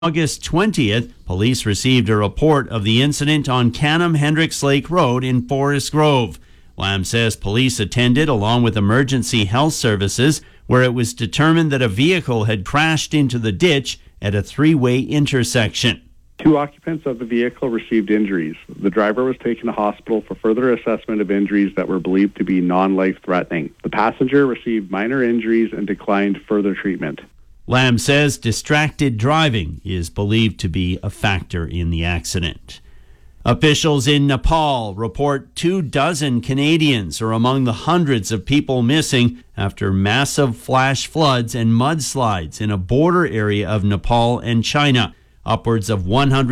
August 20th, police received a report of the incident on Canham Hendricks Lake Road in Forest Grove. Lamb says police attended along with emergency health services, where it was determined that a vehicle had crashed into the ditch at a three-way intersection. 2 occupants of the vehicle received injuries. The driver was taken to hospital for further assessment of injuries that were believed to be non-life-threatening. The passenger received minor injuries and declined further treatment. Lamb says distracted driving is believed to be a factor in the accident. Officials in Nepal report 24 Canadians are among the hundreds of people missing after massive flash floods and mudslides in a border area of Nepal and China. Upwards of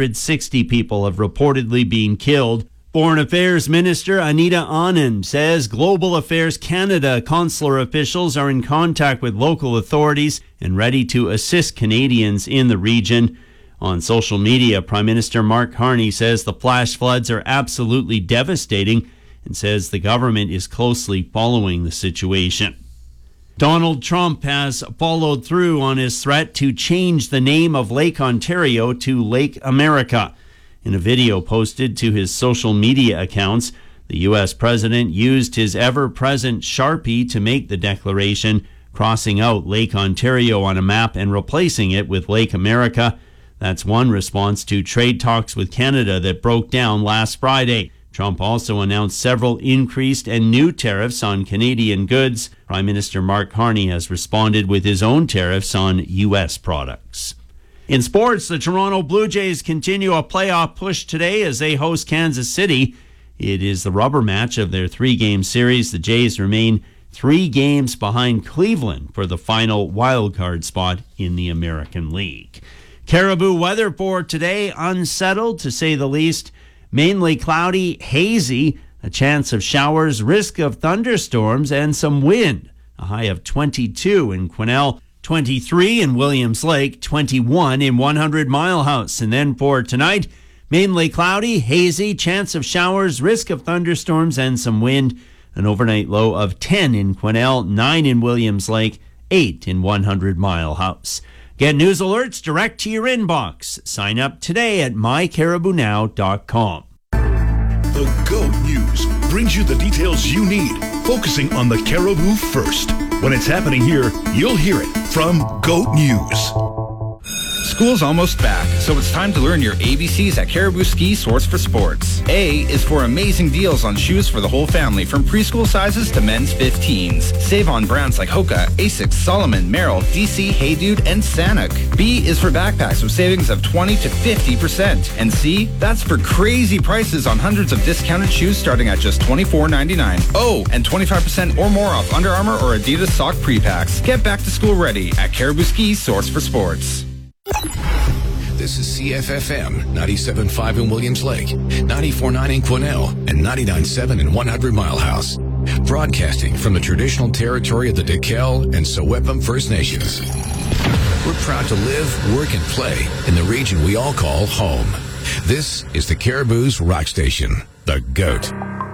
160 people have reportedly been killed. Foreign Affairs Minister Anita Anand says Global Affairs Canada consular officials are in contact with local authorities and ready to assist Canadians in the region. On social media, Prime Minister Mark Carney says the flash floods are absolutely devastating and says the government is closely following the situation. Donald Trump has followed through on his threat to change the name of Lake Ontario to Lake America. In a video posted to his social media accounts, the U.S. president used his ever-present Sharpie to make the declaration, crossing out Lake Ontario on a map and replacing it with Lake America. That's one response to trade talks with Canada that broke down last Friday. Trump also announced several increased and new tariffs on Canadian goods. Prime Minister Mark Carney has responded with his own tariffs on U.S. products. In sports, the Toronto Blue Jays continue a playoff push today as they host Kansas City. It is the rubber match of their 3-game series. The Jays remain 3 games behind Cleveland for the final wildcard spot in the American League. Caribou weather for today, unsettled to say the least. Mainly cloudy, hazy, a chance of showers, risk of thunderstorms, and some wind. A high of 22 in Quesnel, 23 in Williams Lake, 21 in 100 Mile House. And then for tonight, mainly cloudy, hazy, chance of showers, risk of thunderstorms, and some wind. An overnight low of 10 in Quesnel, 9 in Williams Lake, 8 in 100 Mile House. Get news alerts direct to your inbox. Sign up today at mycaribounow.com. The GOAT News brings you the details you need, focusing on the Caribou first. When it's happening here, you'll hear it from GOAT News. School's almost back, so it's time to learn your ABCs at Caribou Ski Source for Sports. A is for amazing deals on shoes for the whole family, from preschool sizes to men's 15s. Save on brands like Hoka, Asics, Solomon, Merrell, DC, Hey Dude, and Sanuk. B is for backpacks with savings of 20 to 50%. And C, that's for crazy prices on hundreds of discounted shoes starting at just $24.99. Oh, and 25% or more off Under Armour or Adidas sock pre-packs. Get back to school ready at Caribou Ski Source for Sports. This is CFFM 97.5 in Williams Lake, 94.9 in Quesnel, and 99.7 in 100 Mile House. Broadcasting from the traditional territory of the Dekel and Sewepum First Nations. We're proud to live, work, and play in the region we all call home. This is the Caribou's Rock Station, the GOAT.